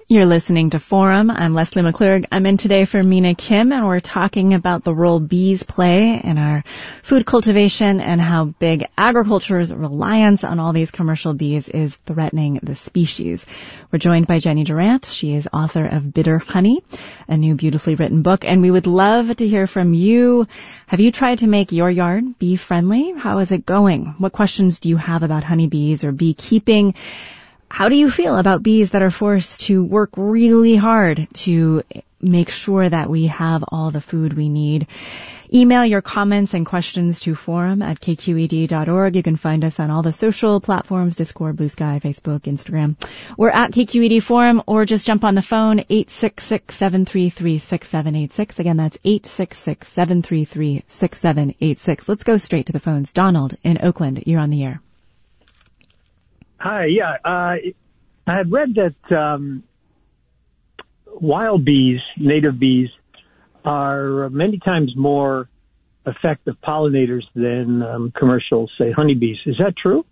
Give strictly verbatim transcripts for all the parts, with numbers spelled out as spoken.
You're listening to Forum. I'm Leslie McClurg. I'm in today for Mina Kim, and we're talking about the role bees play in our food cultivation and how big agriculture's reliance on all these commercial bees is threatening the species. We're joined by Jenny Durant. She is author of Bitter Honey, a new beautifully written book, and we would love to hear from you. Have you tried to make your yard bee-friendly? How is it going? What questions do you have about honeybees or beekeeping? How do you feel about bees that are forced to work really hard to make sure that we have all the food we need? Email your comments and questions to forum at k q e d dot org. You can find us on all the social platforms, Discord, Blue Sky, Facebook, Instagram. We're at K Q E D Forum, or just jump on the phone, eight six six, seven three three, six seven eight six. Again, that's eight six six, seven three three, six seven eight six. Let's go straight to the phones. Donald in Oakland, you're on the air. Hi, yeah. Uh, I had read that um, wild bees, native bees, are many times more effective pollinators than um, commercial, say, honeybees. Is that true?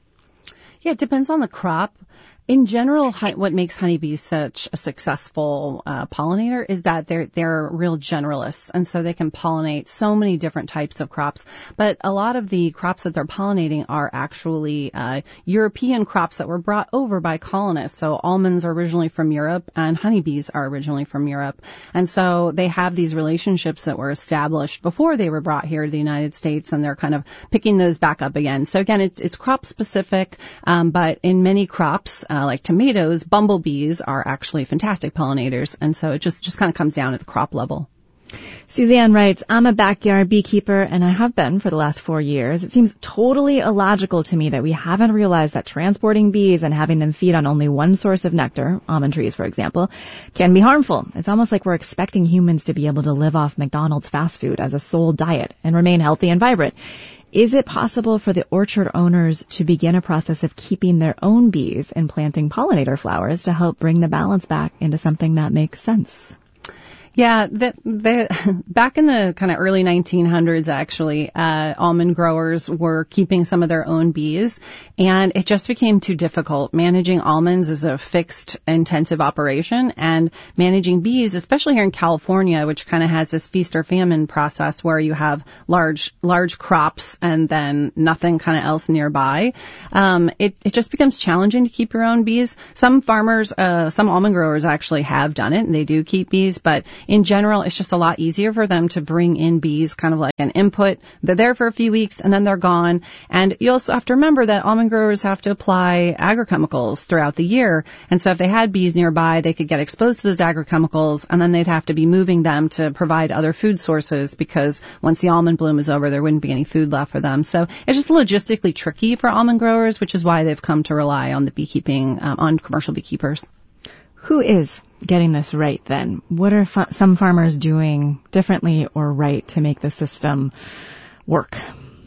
Yeah, it depends on the crop. In general, what makes honeybees such a successful uh, pollinator is that they're they're real generalists, and so they can pollinate so many different types of crops. But a lot of the crops that they're pollinating are actually uh, European crops that were brought over by colonists. So almonds are originally from Europe, and honeybees are originally from Europe. And so they have these relationships that were established before they were brought here to the United States, and they're kind of picking those back up again. So again, it's, it's crop specific, um, but in many crops, Uh, like tomatoes, bumblebees are actually fantastic pollinators, and so it just, just kind of comes down at the crop level. Suzanne writes, I'm a backyard beekeeper, and I have been for the last four years. It seems totally illogical to me that we haven't realized that transporting bees and having them feed on only one source of nectar, almond trees, for example, can be harmful. It's almost like we're expecting humans to be able to live off McDonald's fast food as a sole diet and remain healthy and vibrant. Is it possible for the orchard owners to begin a process of keeping their own bees and planting pollinator flowers to help bring the balance back into something that makes sense? Yeah, the, the, back in the kind of early nineteen hundreds, actually, uh, almond growers were keeping some of their own bees, and it just became too difficult. Managing almonds is a fixed, intensive operation, and managing bees, especially here in California, which kind of has this feast or famine process where you have large, large crops and then nothing kind of else nearby, um, it, it just becomes challenging to keep your own bees. Some farmers, uh, some almond growers actually have done it, and they do keep bees, but in general, it's just a lot easier for them to bring in bees, kind of like an input. They're there for a few weeks and then they're gone. And you also have to remember that almond growers have to apply agrochemicals throughout the year. And so if they had bees nearby, they could get exposed to those agrochemicals, and then they'd have to be moving them to provide other food sources, because once the almond bloom is over, there wouldn't be any food left for them. So it's just logistically tricky for almond growers, which is why they've come to rely on the beekeeping, um, on commercial beekeepers. Who is getting this right then? What are fa- some farmers doing differently or right to make the system work?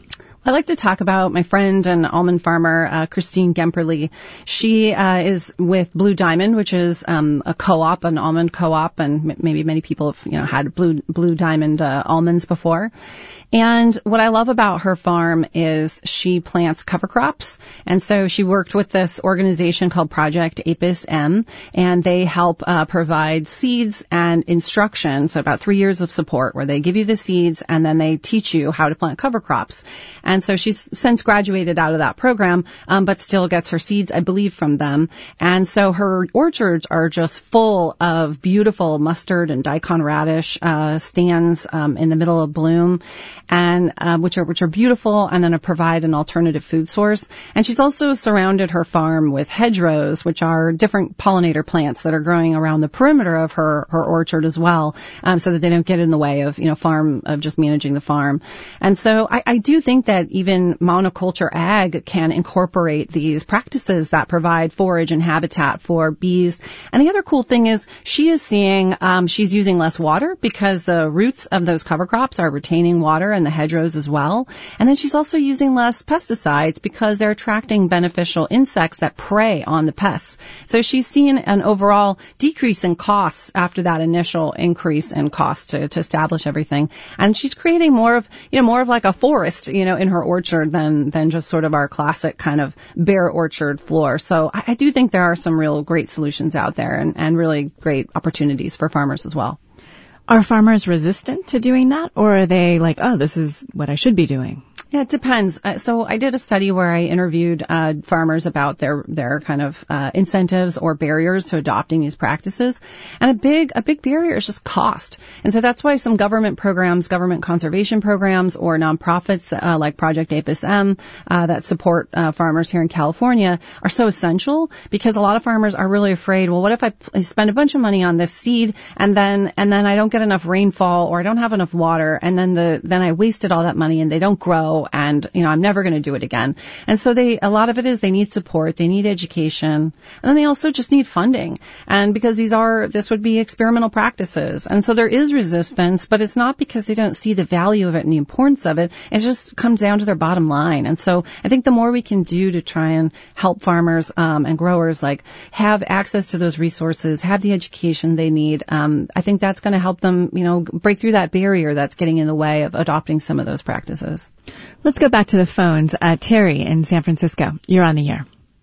I like to talk about my friend and almond farmer, uh, Christine Gemperle. She uh, is with Blue Diamond, which is um, a co-op, an almond co-op, and m- maybe many people have, you know, had Blue Blue Diamond uh, almonds before. And what I love about her farm is she plants cover crops. And so she worked with this organization called Project Apis M, and they help uh, provide seeds and instruction, so about three years of support, where they give you the seeds and then they teach you how to plant cover crops. And so she's since graduated out of that program, um, but still gets her seeds, I believe, from them. And so her orchards are just full of beautiful mustard and daikon radish uh, stands um, in the middle of bloom, and uh, which are which are beautiful, and then to provide an alternative food source. And she's also surrounded her farm with hedgerows, which are different pollinator plants that are growing around the perimeter of her her orchard as well, um, so that they don't get in the way of you know farm of just managing the farm. And so I, I do think that even monoculture ag can incorporate these practices that provide forage and habitat for bees. And the other cool thing is she is seeing um, she's using less water because the roots of those cover crops are retaining water, in the hedgerows as well. And then she's also using less pesticides because they're attracting beneficial insects that prey on the pests. So she's seen an overall decrease in costs after that initial increase in cost to, to establish everything. And she's creating more of, you know, more of like a forest, you know, in her orchard than, than just sort of our classic kind of bare orchard floor. So I, I do think there are some real great solutions out there and, and really great opportunities for farmers as well. Are farmers resistant to doing that, or are they like, oh, this is what I should be doing? Yeah, it depends. Uh, so I did a study where I interviewed uh, farmers about their their kind of uh, incentives or barriers to adopting these practices, and a big a big barrier is just cost. And so that's why some government programs, government conservation programs, or nonprofits uh, like Project A P I S M uh, that support uh, farmers here in California are so essential, because a lot of farmers are really afraid. Well, what if I, I spend a bunch of money on this seed and then and then I don't get enough rainfall, or I don't have enough water, and then the then I wasted all that money and they don't grow. And, you know, I'm never going to do it again. And so they, a lot of it is they need support, they need education, and then they also just need funding. And because these are, this would be experimental practices. And so there is resistance, but it's not because they don't see the value of it and the importance of it. It just comes down to their bottom line. And so I think the more we can do to try and help farmers, um, and growers, like, have access to those resources, have the education they need, um, I think that's going to help them, you know, break through that barrier that's getting in the way of adopting some of those practices. Let's go back to the phones. Uh, Terry in San Francisco, you're on the air.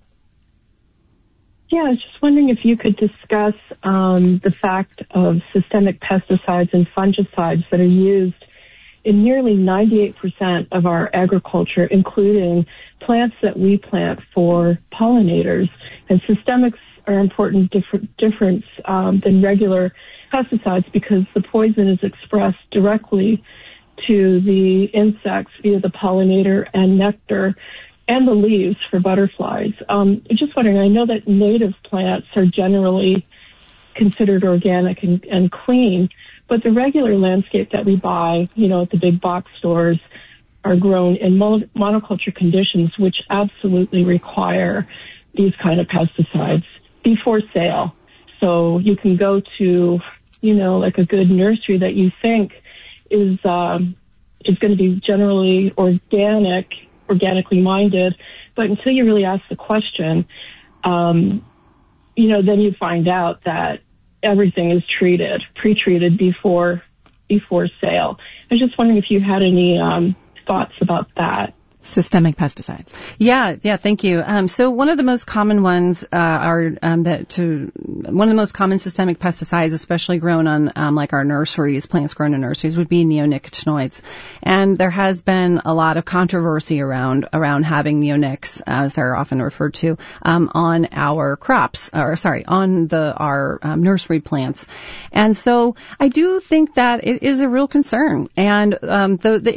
Yeah, I was just wondering if you could discuss um, the fact of systemic pesticides and fungicides that are used in nearly ninety-eight percent of our agriculture, including plants that we plant for pollinators. And systemics are important different difference um, than regular pesticides because the poison is expressed directly to the insects via the pollinator and nectar and the leaves for butterflies. Um, just wondering, I know that native plants are generally considered organic and, and clean, but the regular landscape that we buy, you know, at the big box stores are grown in mon- monoculture conditions, which absolutely require these kind of pesticides before sale. So you can go to, you know, like a good nursery that you think is um, is going to be generally organic, organically minded, but until you really ask the question, um, you know, then you find out that everything is treated, pre-treated before before sale. I was just wondering if you had any um, thoughts about that. Systemic pesticides. Yeah, yeah, thank you. Um, so one of the most common ones uh, are um, that to one of the most common systemic pesticides, especially grown on um, like our nurseries, plants grown in nurseries, would be neonicotinoids. And there has been a lot of controversy around around having neonics, as they're often referred to, um, on our crops, or sorry, on the our um, nursery plants. And so I do think that it is a real concern. And um, the the